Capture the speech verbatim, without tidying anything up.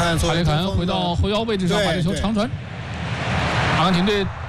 坎， 哈里坎回到后腰位置上，把这球长传。阿根廷队